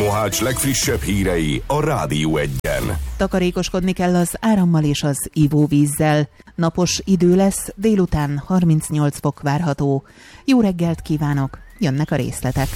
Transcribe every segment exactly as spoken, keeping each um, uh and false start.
Mohács legfrissebb hírei a Rádió Egyen. Takarékoskodni kell az árammal és az ivóvízzel. Napos idő lesz, délután harmincnyolc fok várható. Jó reggelt kívánok, jönnek a részletek.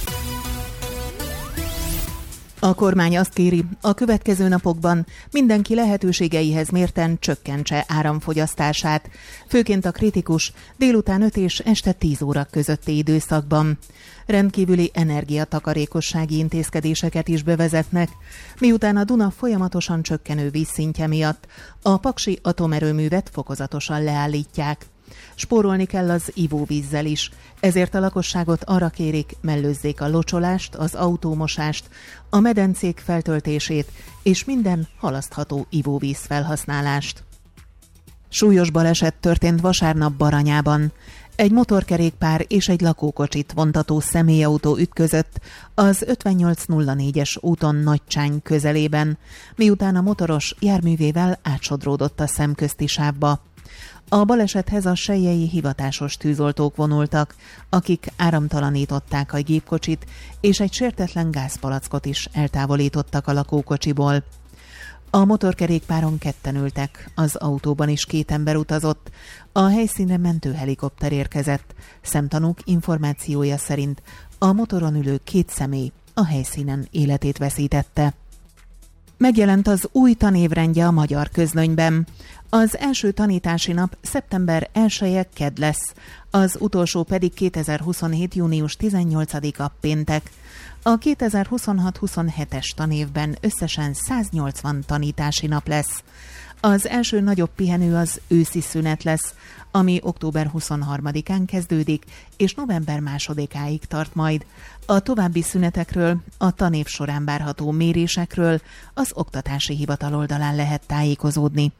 A kormány azt kéri, a következő napokban mindenki lehetőségeihez mérten csökkentse áramfogyasztását, főként a kritikus délután öt és este tíz óra közötti időszakban. Rendkívüli energiatakarékossági intézkedéseket is bevezetnek, miután a Duna folyamatosan csökkenő vízszintje miatt a paksi atomerőművet fokozatosan leállítják. Spórolni kell az ivóvízzel is, ezért a lakosságot arra kérik, mellőzzék a locsolást, az autómosást, a medencék feltöltését és minden halasztható ivóvíz felhasználást. Súlyos baleset történt vasárnap Baranyában. Egy motorkerékpár és egy lakókocsit vontató személyautó ütközött az ötvennyolc nulla négyes úton Nagycsány közelében, miután a motoros járművével átsodródott a szemközti sávba. A balesethez a selyei hivatásos tűzoltók vonultak, akik áramtalanították a gépkocsit, és egy sértetlen gázpalackot is eltávolítottak a lakókocsiból. A motorkerékpáron ketten ültek, az autóban is két ember utazott, a helyszínre mentőhelikopter érkezett. Szemtanúk információja szerint a motoron ülő két személy a helyszínen életét veszítette. Megjelent az új tanévrendje a magyar közlönyben. Az első tanítási nap szeptember elseje kedd lesz, az utolsó pedig kétezer-huszonhét június tizennyolcadika péntek. A kétezer-huszonhat huszonhetes tanévben összesen száznyolcvan tanítási nap lesz. Az első nagyobb pihenő az őszi szünet lesz, ami október huszonharmadikán kezdődik, és november másodikáig tart majd. A további szünetekről, a tanév során várható mérésekről az Oktatási Hivatal oldalán lehet tájékozódni.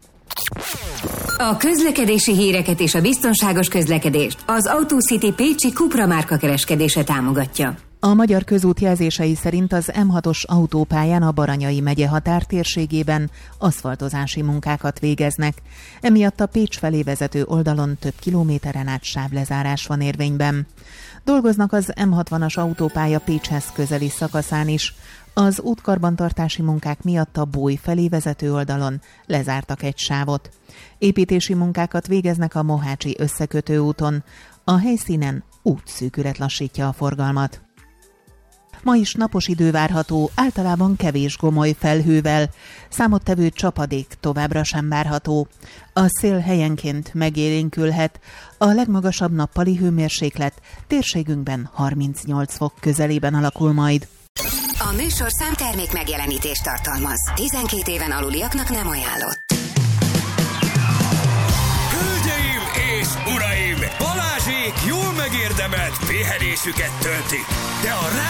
A közlekedési híreket és a biztonságos közlekedést az AutoCity Pécsi Cupra márka kereskedése támogatja. A Magyar Közút jelzései szerint az em hatos autópályán a Baranyai megye határtérségében aszfaltozási munkákat végeznek. Emiatt a Pécs felé vezető oldalon több kilométeren át sávlezárás van érvényben. Dolgoznak az em hatvanas autópálya Pécshez közeli szakaszán is. Az útkarbantartási munkák miatt a Bój felé vezető oldalon lezártak egy sávot. Építési munkákat végeznek a Mohácsi összekötő úton. A helyszínen útszűkület lassítja a forgalmat. Ma is napos idő várható, általában kevés gomoly felhővel. Számottevő csapadék továbbra sem várható. A szél helyenként megélénkülhet. A legmagasabb nappali hőmérséklet térségünkben harmincnyolc fok közelében alakul majd. A műsorszám termék megjelenítést tartalmaz. tizenkét éven aluliaknak nem ajánlott. Hölgyeim és uraim! Balázsék jól megérdemelt pihenésüket töltik, de a